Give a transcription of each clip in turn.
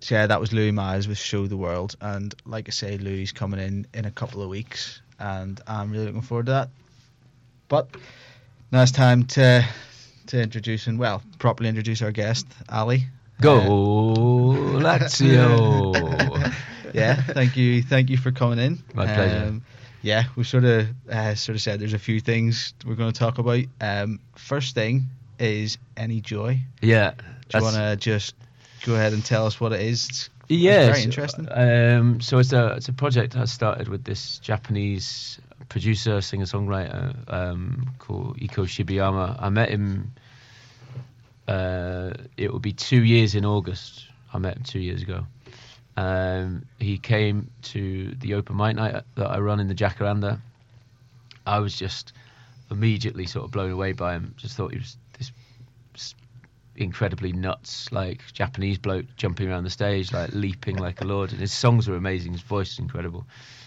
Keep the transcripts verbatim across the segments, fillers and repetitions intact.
So yeah, that was Louis Miles with Show the World, and like I say, Louis coming in in a couple of weeks, and I'm really looking forward to that. But now it's time to to introduce and well properly introduce our guest, Ali. Go Uh, Lazio! yeah, thank you, thank you for coming in. My pleasure. Um, yeah, we sort of uh, sort of said there's a few things we're going to talk about. Um, first thing is Any Joy. Yeah. Do you want to just go ahead and tell us what it is? It's, Yeah, it's very so, interesting. Um, so it's a it's a project I started with this Japanese producer, singer songwriter um, called Iko Shibayama. I met him. Uh, it will be two years in August. I met him two years ago. Um, he came to the open mic night that I run in the Jacaranda. I was just immediately sort of blown away by him. Just thought he was this incredibly nuts, like Japanese bloke jumping around the stage, like leaping like a lord. And his songs were amazing. His voice is incredible.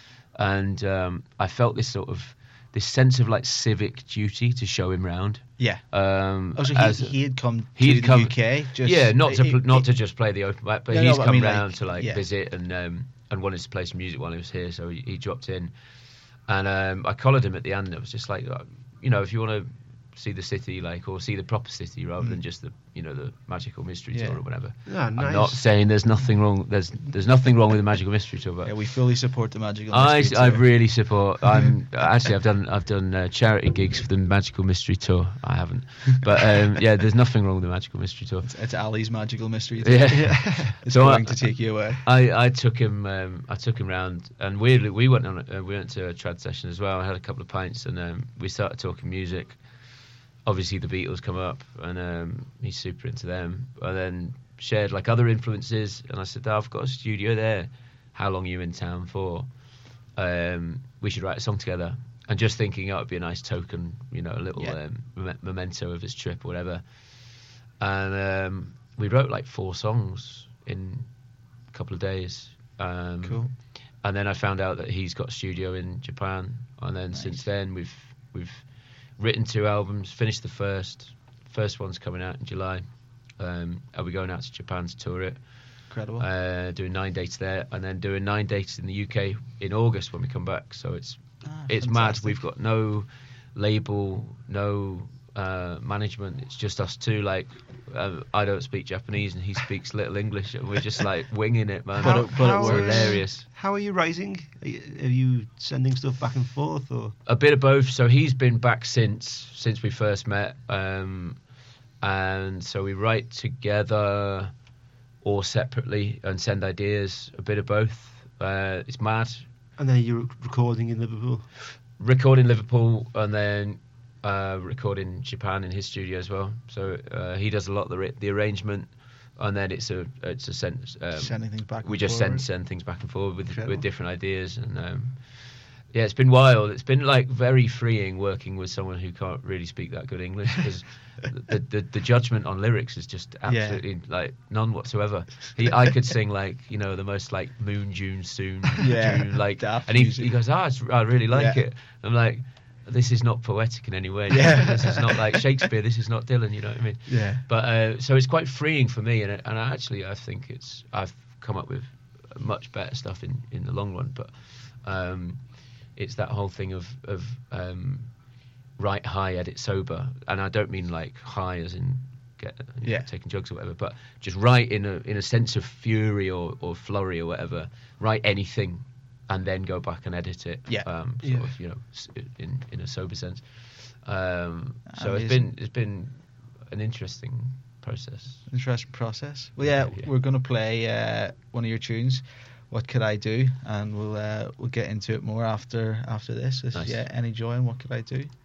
And um, I felt this sort of this sense of like civic duty to show him round. Yeah. Um, oh, so as, he, he had come he to had the come, U K. Just, yeah, not to it, pl- it, not it, to just play the open mic, but no, he's no, come I mean, round like, to like yeah. visit and um, and wanted to play some music while he was here. So he, he dropped in, and um, I collared him at the end. It was just like, uh, you know, if you want to see the city, like, or see the proper city rather mm. than just the, you know, the Magical Mystery yeah. Tour or whatever. Ah, nice. I'm not saying there's nothing wrong. There's there's nothing wrong with the Magical Mystery Tour, but yeah, we fully support the Magical I Mystery I Tour. really support. I'm actually I've done I've done uh, charity gigs for the Magical Mystery Tour. I haven't, but um, yeah, there's nothing wrong with the Magical Mystery Tour. It's, it's Ali's Magical Mystery Tour. Yeah, it's so going I, to take you away. I, I took him um, I took him round, and weirdly we went on a, uh, we went to a trad session as well. I had a couple of pints, and um, we started talking music. Obviously the Beatles come up, and um, he's super into them. And then shared like other influences, and I said, oh, I've got a studio there. How long are you in town for? Um, we should write a song together. And just thinking, oh, it'd be a nice token, you know, a little yeah. um, mem- memento of his trip or whatever. And um, we wrote like four songs in a couple of days. Um, cool. And then I found out that he's got a studio in Japan, and then nice. since then we've we've written two albums, finished the first. First one's coming out in July. Um, and we're going out to Japan to tour it. Incredible. Uh, doing nine dates there, and then doing nine dates in the U K in August when we come back. So it's ah, it's fantastic. mad. We've got no label, no uh, management. It's just us two. Like uh, I don't speak Japanese, and he speaks little English, and we're just like winging it, man. But it- but it it's works. hilarious. How are you writing? Are you, are you sending stuff back and forth, or A bit of both. So he's been back since since we first met, um, and so we write together or separately and send ideas. A bit of both. Uh, it's mad. and then you're recording in Liverpool? Record in Liverpool, and then uh, record in Japan in his studio as well. So uh, he does a lot of the ra- the arrangement, and then it's a it's a send, um, Sending things back. we and just forward. send send things back and forward with Incredible. with different ideas, and um, yeah, it's been wild. It's been like very freeing working with someone who can't really speak that good English, because the, the the judgment on lyrics is just absolutely like none whatsoever. He I could sing like, you know, the most like Moon June soon Yeah, June, like, daft and he music. he goes, ah, it's, I really like Yeah. it. I'm like, this is not poetic in any way. Yeah. This is not like Shakespeare. This is not Dylan. You know what I mean? Yeah. But uh, so it's quite freeing for me, and and I actually I think it's I've come up with much better stuff in, in the long run. But um, it's that whole thing of of um, write high, edit sober, and I don't mean like high as in get you know, Yeah. taking drugs or whatever, but just write in a in a sense of fury or, or flurry or whatever. Write anything, and then go back and edit it. Yeah. Um, sort Yeah. of, you know, s- in in a sober sense. Um, so it's Amazing. been it's been an interesting process. Interesting process. Well, yeah, Yeah. we're gonna play uh, one of your tunes. What could I do? And we'll uh, we'll get into it more after after this. This is, Nice. yeah, Any Joy and What Could I Do?